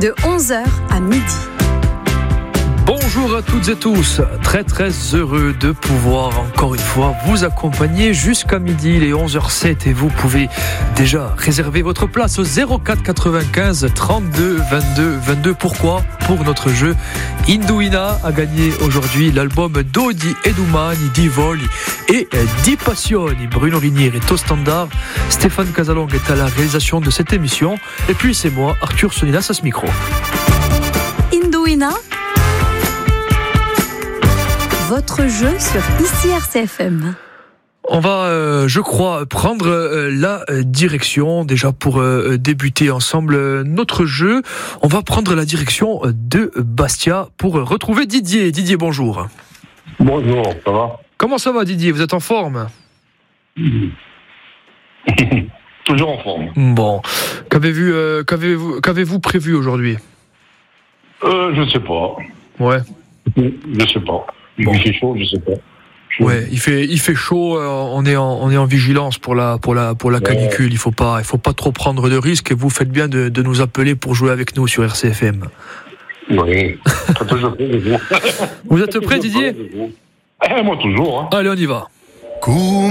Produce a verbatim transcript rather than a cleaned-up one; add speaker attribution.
Speaker 1: de onze heures à midi.
Speaker 2: Bonjour à toutes et tous, très très heureux de pouvoir encore une fois vous accompagner jusqu'à midi, les onze heures sept, et vous pouvez déjà réserver votre place au zéro quatre quatre-vingt-quinze trente-deux vingt-deux vingt-deux. Pourquoi ? Pour notre jeu Indouina a gagné aujourd'hui l'album d'Odi Edumani, Di Voli et Di Passioni. Bruno Rinieri est au standard, Stéphane Casalong est à la réalisation de cette émission, et puis c'est moi, Arthur Soninas à ce micro.
Speaker 1: Indouina, votre jeu sur Ici R C F M.
Speaker 2: On va, euh, je crois, prendre euh, la euh, direction, déjà pour euh, débuter ensemble euh, notre jeu. On va prendre la direction de Bastia pour euh, retrouver Didier. Didier, bonjour.
Speaker 3: Bonjour, ça va ?
Speaker 2: Comment ça va, Didier ? Vous êtes en forme ?
Speaker 3: Toujours en forme.
Speaker 2: Bon. Qu'avez-vous, euh, qu'avez-vous, qu'avez-vous prévu aujourd'hui ?
Speaker 3: Euh, je sais pas.
Speaker 2: Ouais.
Speaker 3: Je sais pas. Il
Speaker 2: Bon.
Speaker 3: fait chaud, je sais pas. Chaud.
Speaker 2: Ouais, il fait, il fait chaud. euh, on est en, on est en vigilance pour la, pour la, pour la canicule. Il faut pas, il faut pas trop prendre de risques. Et vous faites bien de, de nous appeler pour jouer avec nous sur R C F M.
Speaker 3: Oui. T'as toujours prêt,
Speaker 2: Vous êtes prêt, Didier ?
Speaker 3: Eh, moi toujours. Hein.
Speaker 2: Allez, on y va.
Speaker 4: Cours